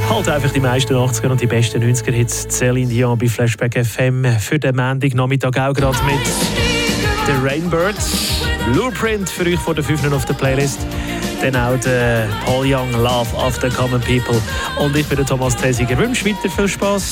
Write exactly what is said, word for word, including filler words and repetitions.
Halt einfach die meisten achtziger und die besten neunziger Hits. Céline Dion bei Flashback F M. Für den Montagnachmittag auch gerade mit den Rainbirds. Blueprint für euch vor der fünften auf der Playlist. Dann auch der Paul Young, Love of the Common People. Und ich bin der Thomas Thesiger. Wünsche weiter viel Spass.